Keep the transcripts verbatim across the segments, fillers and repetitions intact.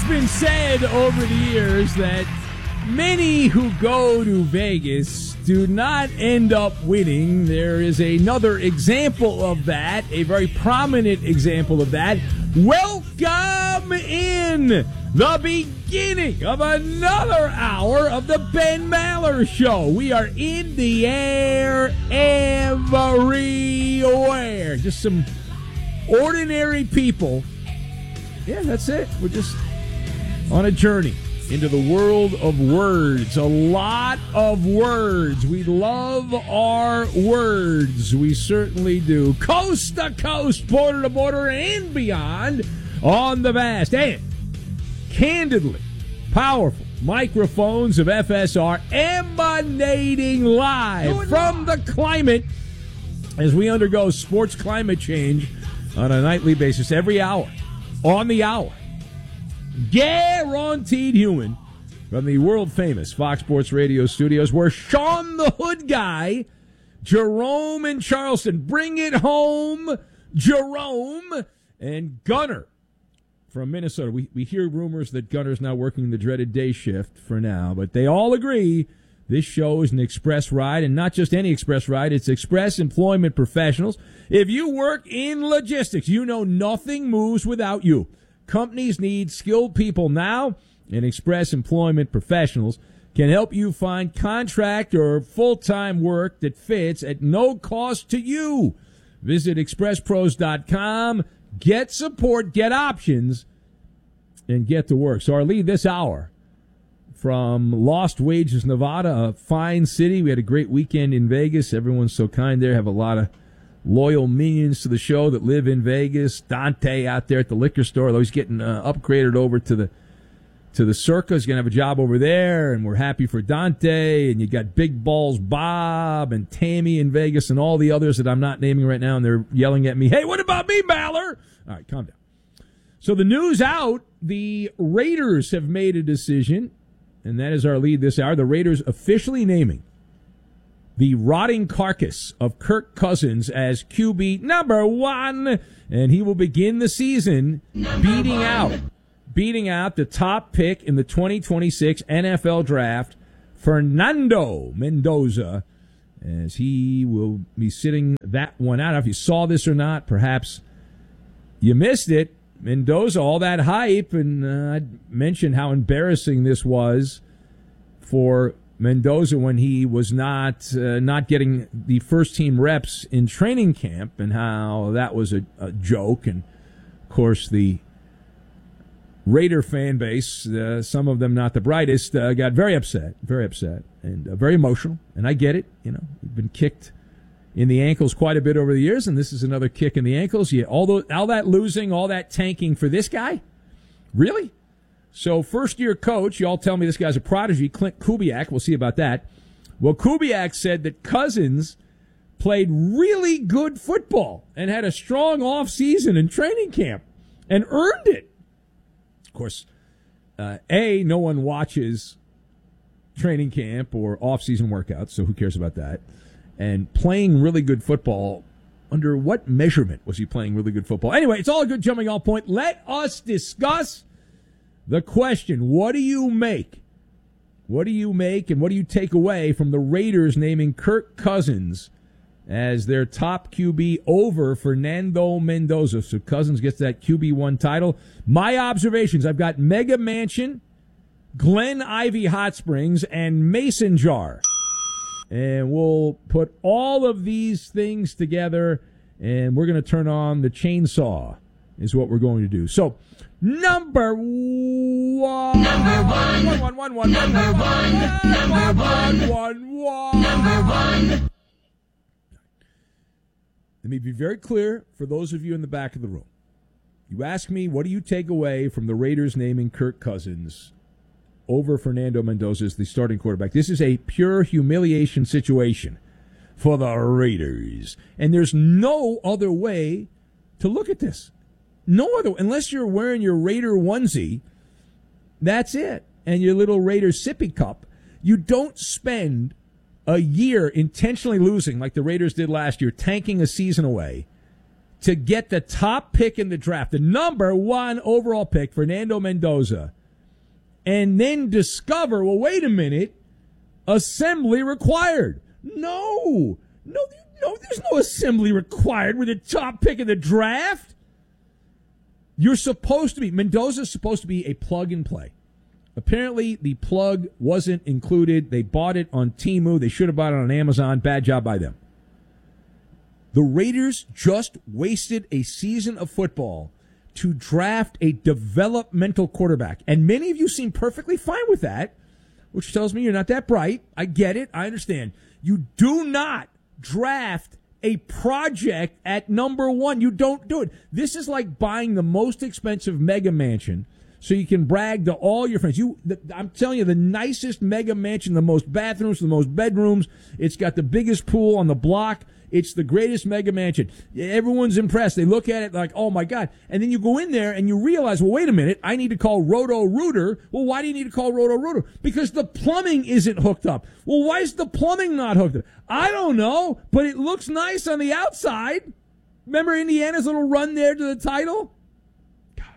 been said over the years that many who go to Vegas do not end up winning. There is another example of that, a very prominent example of that. Welcome in the beginning of another hour of the Ben Maller Show. We are in the air everywhere. Just some ordinary people. Yeah, that's it. We're just on a journey into the world of words. A lot of words. We love our words. We certainly do. Coast to coast, border to border, and beyond on the vast and candidly powerful microphones of F S R, emanating live from the climate as we undergo sports climate change on a nightly basis, every hour, on the hour. Guaranteed human from the world-famous Fox Sports Radio studios, where Sean the Hood Guy, Jerome in Charleston, bring it home, Jerome, and Gunner from Minnesota. We, we hear rumors that Gunner's now working the dreaded day shift for now, but they all agree this show is an express ride, and not just any express ride. It's Express Employment Professionals. If you work in logistics, you know nothing moves without you. Companies need skilled people now, and Express Employment Professionals can help you find contract or full-time work that fits at no cost to you. Visit express pros dot com, get support, get options, and get to work. So our lead this hour from Lost Wages, Nevada, a fine city. We had a great weekend in Vegas. Everyone's so kind there. Have a lot of loyal minions to the show that live in Vegas. Dante out there at the liquor store, though he's getting uh, upgraded over to the to the Circa. He's going to have a job over there, and we're happy for Dante. And you got Big Balls Bob and Tammy in Vegas and all the others that I'm not naming right now, and they're yelling at me, hey, what about me, Maller? All right, calm down. So the news out, the Raiders have made a decision, and that is our lead this hour. The Raiders officially naming the rotting carcass of Kirk Cousins as Q B number one, and he will begin the season number beating one. out, beating out the top pick in the twenty twenty-six N F L Draft, Fernando Mendoza, as he will be sitting that one out. If you saw this or not, perhaps you missed it. Mendoza, all that hype, and uh, I mentioned how embarrassing this was for Mendoza when he was not uh, not getting the first team reps in training camp, and how that was a, a joke. And of course the Raider fan base, uh, some of them not the brightest, uh, got very upset, very upset, and uh, very emotional. And I get it. You know, we've been kicked in the ankles quite a bit over the years, and this is another kick in the ankles. Yeah, all, the, all that losing, all that tanking for this guy? Really? So first-year coach, you all tell me this guy's a prodigy, Clint Kubiak. We'll see about that. Well, Kubiak said that Cousins played really good football and had a strong offseason in training camp and earned it. Of course, uh, A, no one watches training camp or off-season workouts, so who cares about that? And playing really good football, under what measurement was he playing really good football? Anyway, it's all a good jumping off point. Let us discuss the question. What do you make? What do you make and what do you take away from the Raiders naming Kirk Cousins as their top Q B over Fernando Mendoza? So Cousins gets that Q B one title. My observations, I've got Mega Mansion, Glen Ivy Hot Springs, and Mason Jar. And we'll put all of these things together, and we're going to turn on the chainsaw, is what we're going to do. So, number one. Number one. One, one, one, one, number one, one. one, Number one. one, one, one. Number one. Let me be very clear for those of you in the back of the room. You ask me, what do you take away from the Raiders naming Kirk Cousins over Fernando Mendoza as the starting quarterback? This is a pure humiliation situation for the Raiders. And there's no other way to look at this. No other, unless you're wearing your Raider onesie, that's it. And your little Raider sippy cup. You don't spend a year intentionally losing like the Raiders did last year, tanking a season away, to get the top pick in the draft, the number one overall pick, Fernando Mendoza, and then discover, well, wait a minute, assembly required. No, no, no, there's no assembly required with the top pick of the draft. You're supposed to be, Mendoza's supposed to be a plug and play. Apparently, the plug wasn't included. They bought it on Temu. They should have bought it on Amazon. Bad job by them. The Raiders just wasted a season of football to draft a developmental quarterback. And many of you seem perfectly fine with that, which tells me you're not that bright. I get it. I understand. You do not draft a project at number one. You don't do it. This is like buying the most expensive mega mansion so you can brag to all your friends. You, the, I'm telling you, the nicest mega mansion, the most bathrooms, the most bedrooms. It's got the biggest pool on the block. It's the greatest mega mansion. Everyone's impressed. They look at it like, oh, my God. And then you go in there and you realize, well, wait a minute. I need to call Roto-Rooter. Well, why do you need to call Roto-Rooter? Because the plumbing isn't hooked up. Well, why is the plumbing not hooked up? I don't know, but it looks nice on the outside. Remember Indiana's little run there to the title? God.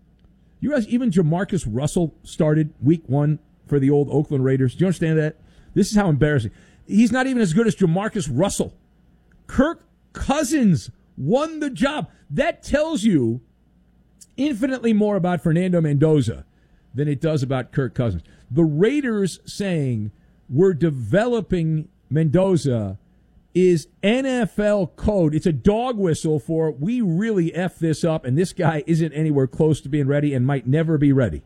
You realize even Jamarcus Russell started week one for the old Oakland Raiders? Do you understand that? This is how embarrassing. He's not even as good as Jamarcus Russell. Kirk Cousins won the job. That tells you infinitely more about Fernando Mendoza than it does about Kirk Cousins. The Raiders saying we're developing Mendoza is N F L code. It's a dog whistle for we really F this up, and this guy isn't anywhere close to being ready and might never be ready.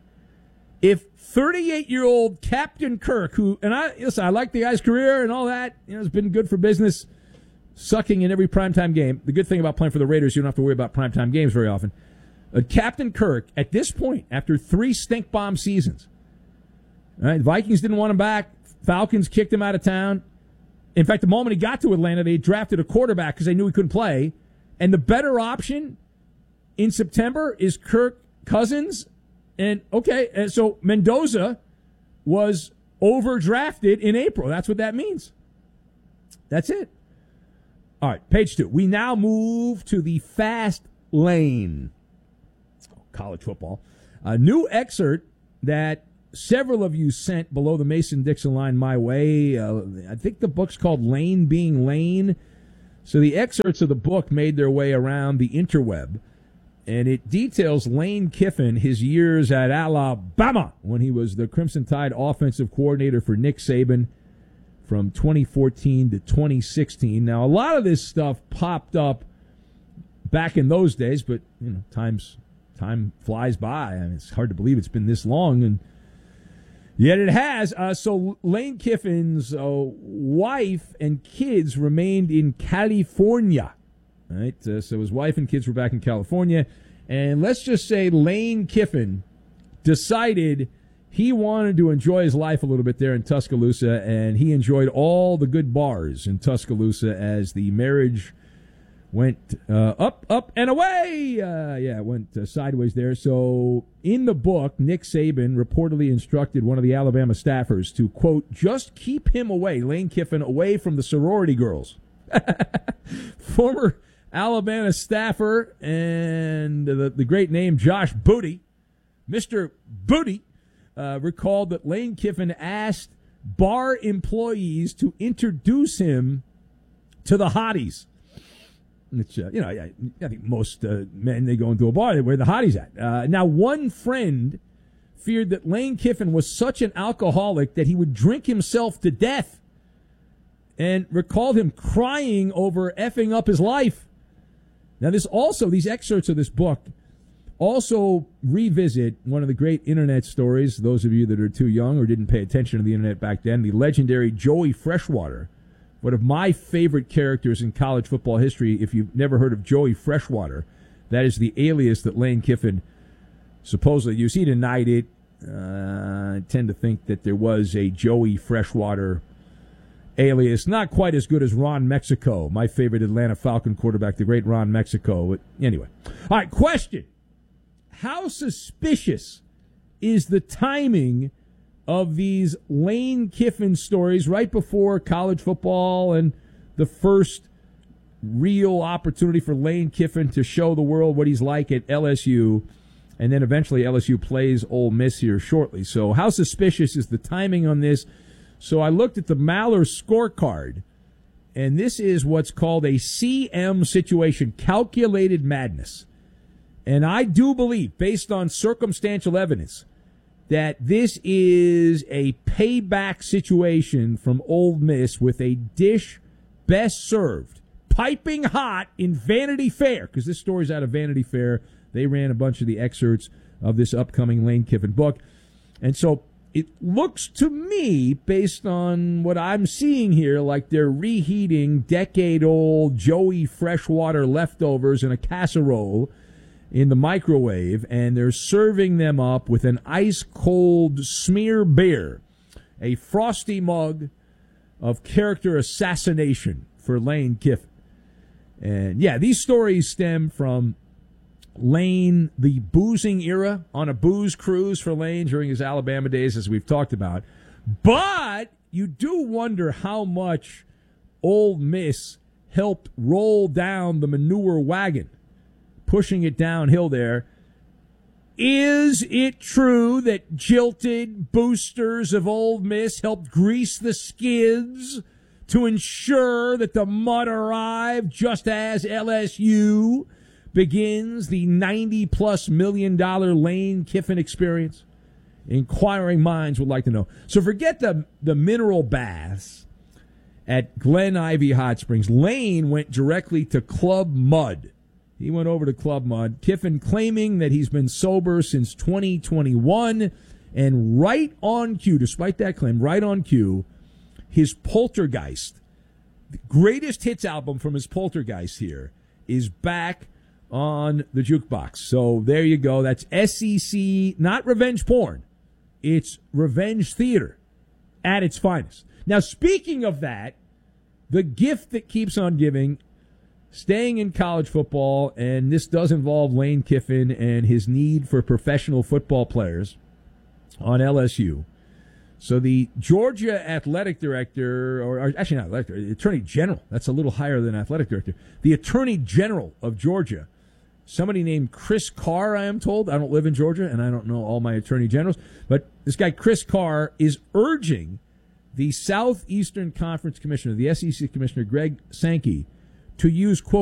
If thirty-eight-year-old Captain Kirk, who, and I, listen, I like the guy's career and all that, you know, it's been good for business, sucking in every primetime game. The good thing about playing for the Raiders, you don't have to worry about primetime games very often. Uh, Captain Kirk, at this point, after three stink bomb seasons, all right, Vikings didn't want him back. Falcons kicked him out of town. In fact, the moment he got to Atlanta, they drafted a quarterback because they knew he couldn't play. And the better option in September is Kirk Cousins. And, okay, and so Mendoza was overdrafted in April. That's what that means. That's it. All right, page two. We now move to the fast lane. Oh, college football. A new excerpt that several of you sent below the Mason-Dixon line my way. Uh, I think the book's called Lane Being Lane. So the excerpts of the book made their way around the interweb, and it details Lane Kiffin, his years at Alabama when he was the Crimson Tide offensive coordinator for Nick Saban, from twenty fourteen to twenty sixteen. Now, a lot of this stuff popped up back in those days, but you know, times time flies by, and it's hard to believe it's been this long, and yet it has. Uh, so Lane Kiffin's uh, wife and kids remained in California. Right? Uh, so his wife and kids were back in California, and let's just say Lane Kiffin decided he wanted to enjoy his life a little bit there in Tuscaloosa, and he enjoyed all the good bars in Tuscaloosa as the marriage went uh, up, up, and away. Uh, yeah, it went uh, sideways there. So in the book, Nick Saban reportedly instructed one of the Alabama staffers to, quote, just keep him away, Lane Kiffin, away from the sorority girls. Former Alabama staffer and the, the great name Josh Booty, Mister Booty, Uh, recalled that Lane Kiffin asked bar employees to introduce him to the hotties. Which, uh, you know, I, I think most uh, men, they go into a bar, where the hotties at. Uh, now, one friend feared that Lane Kiffin was such an alcoholic that he would drink himself to death, and recalled him crying over effing up his life. Now, this also, these excerpts of this book also revisit one of the great internet stories, those of you that are too young or didn't pay attention to the internet back then, the legendary Joey Freshwater, one of my favorite characters in college football history. If you've never heard of Joey Freshwater, that is the alias that Lane Kiffin supposedly used. He denied it. Uh, I tend to think that there was a Joey Freshwater alias, not quite as good as Ron Mexico, my favorite Atlanta Falcon quarterback, the great Ron Mexico. But anyway. All right, question. How suspicious is the timing of these Lane Kiffin stories right before college football and the first real opportunity for Lane Kiffin to show the world what he's like at L S U and then eventually L S U plays Ole Miss here shortly. So how suspicious is the timing on this? So I looked at the Maller scorecard, and this is what's called a C M situation, calculated madness. And I do believe, based on circumstantial evidence, that this is a payback situation from Ole Miss with a dish best served, piping hot in Vanity Fair, because this story's out of Vanity Fair. They ran a bunch of the excerpts of this upcoming Lane Kiffin book. And so it looks to me, based on what I'm seeing here, like they're reheating decade-old Joey freshwater leftovers in a casserole in the microwave, and they're serving them up with an ice-cold smear beer, a frosty mug of character assassination for Lane Kiffin. And, yeah, these stories stem from Lane, the boozing era on a booze cruise for Lane during his Alabama days, as we've talked about. But you do wonder how much Ole Miss helped roll down the manure wagon, pushing it downhill there. Is it true that jilted boosters of Ole Miss helped grease the skids to ensure that the mud arrived just as L S U begins the ninety-plus million dollar Lane Kiffin experience? Inquiring minds would like to know. So forget the, the mineral baths at Glen Ivy Hot Springs. Lane went directly to Club Mud. He went over to Club Mud. Kiffin claiming that he's been sober since twenty twenty-one. And right on cue, despite that claim, right on cue, his Poltergeist, the greatest hits album from his Poltergeist here, is back on the jukebox. So there you go. That's S E C, not revenge porn. It's revenge theater at its finest. Now, speaking of that, the gift that keeps on giving, staying in college football, and this does involve Lane Kiffin and his need for professional football players on L S U. So the Georgia athletic director, or, or actually not athletic director, the attorney general, that's a little higher than athletic director, the attorney general of Georgia, somebody named Chris Carr, I am told. I don't live in Georgia, and I don't know all my attorney generals, but this guy Chris Carr is urging the Southeastern Conference Commissioner, the S E C Commissioner, Greg Sankey, to use, quote,